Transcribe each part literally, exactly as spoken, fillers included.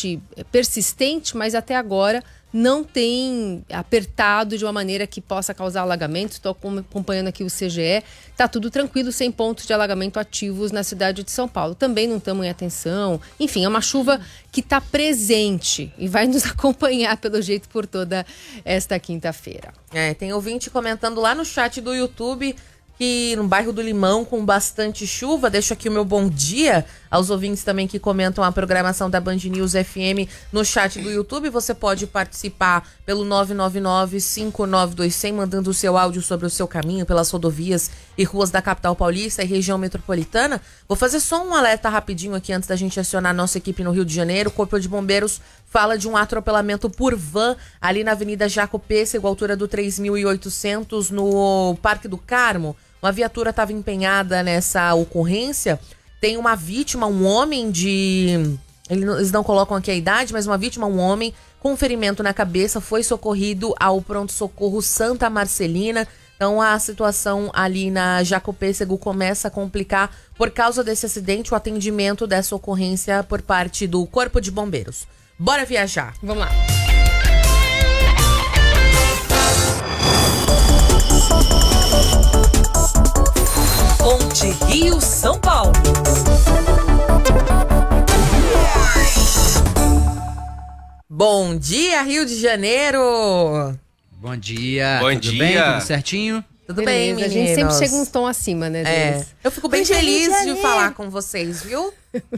realmente persistente, mas até agora não tem apertado de uma maneira que possa causar alagamento. Estou acompanhando aqui o C G E, está tudo tranquilo, sem pontos de alagamento ativos na cidade de São Paulo. Também não estamos em atenção. Enfim, é uma chuva que está presente e vai nos acompanhar, pelo jeito, por toda esta quinta-feira. É, tem ouvinte comentando lá no chat do YouTube que no bairro do Limão, com bastante chuva. Deixo aqui o meu bom dia aos ouvintes também que comentam a programação da Band News F M no chat do YouTube. Você pode participar pelo nove nove nove, cinco nove dois zero zero, mandando o seu áudio sobre o seu caminho pelas rodovias e ruas da capital paulista e região metropolitana. Vou fazer só um alerta rapidinho aqui antes da gente acionar a nossa equipe no Rio de Janeiro. O Corpo de Bombeiros fala de um atropelamento por van ali na Avenida Jaco Pêssego, altura do três mil e oitocentos, no Parque do Carmo. Uma viatura estava empenhada nessa ocorrência. Tem uma vítima, um homem de... Eles não colocam aqui a idade, mas uma vítima, um homem com ferimento na cabeça, foi socorrido ao pronto-socorro Santa Marcelina. Então a situação ali na Jaco Pêssego começa a complicar por causa desse acidente, o atendimento dessa ocorrência por parte do Corpo de Bombeiros. Bora viajar. Vamos lá. Ponte Rio-São Paulo. Bom dia, Rio de Janeiro! Bom dia, Bom tudo dia. bem? Tudo certinho? Tudo Beleza, bem, meninos? a gente sempre chega um tom acima, né, É, deles. eu fico bem Bom dia, feliz Rio de de Janeiro. falar com vocês, viu?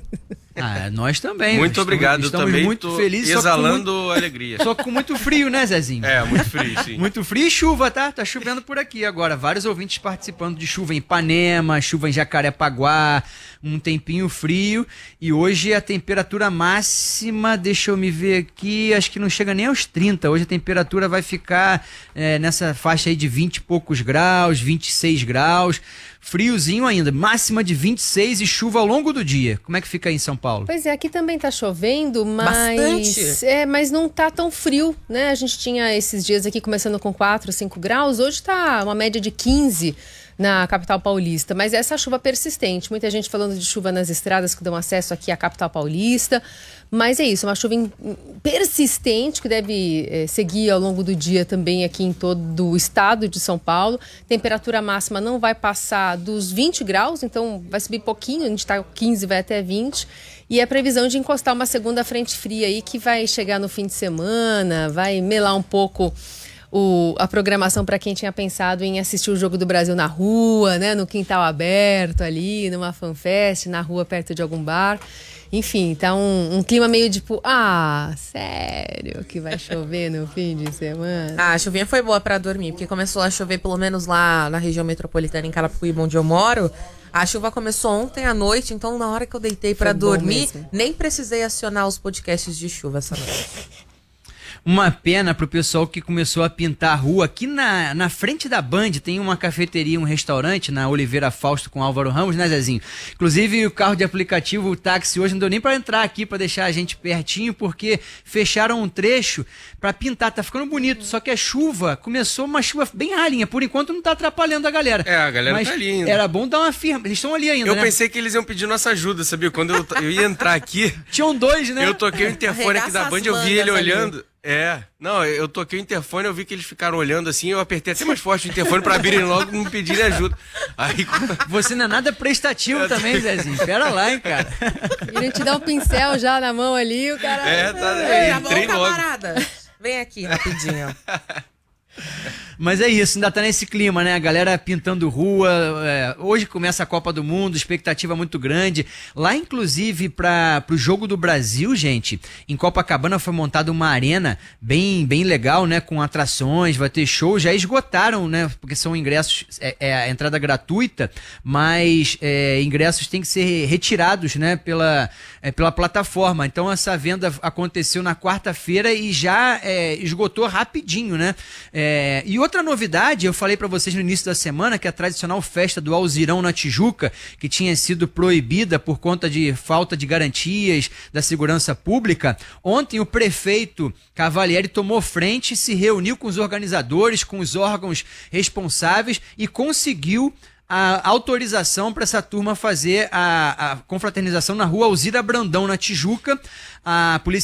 Ah, nós também. Muito estamos, obrigado, estamos também muito tô felizes. exalando Só com muito, alegria. só com muito frio, né, Zezinho? É, muito frio, sim. Muito frio e chuva, tá? Tá chovendo por aqui agora. Vários ouvintes participando de chuva em Ipanema, chuva em Jacarepaguá, um tempinho frio. E hoje a temperatura máxima, deixa eu me ver aqui, acho que não chega nem aos trinta. Hoje a temperatura vai ficar é, nessa faixa aí de vinte e poucos graus, vinte e seis graus. Friozinho ainda, máxima de vinte e seis e chuva ao longo do dia. Como é que fica aí em São Paulo? Pois é, aqui também tá chovendo, mas Bastante. é, mas não tá tão frio, né? A gente tinha esses dias aqui começando com quatro, cinco graus, hoje tá uma média de quinze na capital paulista, mas essa chuva persistente, muita gente falando de chuva nas estradas que dão acesso aqui à capital paulista, mas é isso, uma chuva in- persistente que deve é, seguir ao longo do dia também aqui em todo o estado de São Paulo. Temperatura máxima não vai passar dos vinte graus, então vai subir pouquinho, a gente está quinze, vai até vinte, e é previsão de encostar uma segunda frente fria aí que vai chegar no fim de semana, vai melar um pouco O, a programação para quem tinha pensado em assistir o Jogo do Brasil na rua, né, no quintal aberto ali, numa fanfest, na rua perto de algum bar. Enfim, tá um, um clima meio tipo, ah, sério que vai chover no fim de semana? Ah, a chuvinha foi boa pra dormir, porque começou a chover pelo menos lá na região metropolitana, em Carapicuíba, onde eu moro. A chuva começou ontem à noite, então na hora que eu deitei pra Foi bom dormir, mesmo. nem precisei acionar os podcasts de chuva essa noite. Uma pena pro pessoal que começou a pintar a rua. Aqui na, na frente da Band tem uma cafeteria, um restaurante, na Oliveira Fausto com Álvaro Ramos, né, Zezinho? Inclusive o carro de aplicativo, o táxi, hoje não deu nem pra entrar aqui pra deixar a gente pertinho, porque fecharam um trecho pra pintar. Tá ficando bonito, só que a chuva começou uma chuva bem ralinha. Por enquanto não tá atrapalhando a galera. É, a galera Mas tá ali ainda. era bom dar uma firma. Eles estão ali ainda, Eu né? pensei que eles iam pedir nossa ajuda, sabia? Quando eu, eu ia entrar aqui, Tinham dois, né? eu toquei o interfone aqui da Arregaça Band, as eu vi ele mangas ali. olhando. É, não, eu toquei o interfone, eu vi que eles ficaram olhando assim, eu apertei até mais forte o interfone pra abrirem logo e me pedirem ajuda. Aí, quando- Você não é nada prestativo também, Zezinho. Pera lá, hein, cara. Ele te dá um pincel já na mão ali, o cara... é, tá, Ei, é, tá bom, entrei logo. camarada? Vem aqui rapidinho. Mas é isso, ainda tá nesse clima, né? A galera pintando rua. É, hoje começa a Copa do Mundo, expectativa muito grande. Lá, inclusive, para pro Jogo do Brasil, gente, em Copacabana foi montada uma arena bem, bem legal, né? Com atrações, vai ter show. Já esgotaram, né? Porque são ingressos, é, é a entrada gratuita, mas é, ingressos têm que ser retirados, né? Pela, é, pela plataforma. Então, essa venda aconteceu na quarta-feira e já é, esgotou rapidinho, né? É, e outra novidade, eu falei pra vocês no início da semana que a tradicional festa do Alzirão na Tijuca, que tinha sido proibida por conta de falta de garantias da segurança pública, ontem o prefeito Cavalieri tomou frente, se reuniu com os organizadores, com os órgãos responsáveis e conseguiu a autorização para essa turma fazer a, a confraternização na rua Alzira Brandão, na Tijuca. A Polícia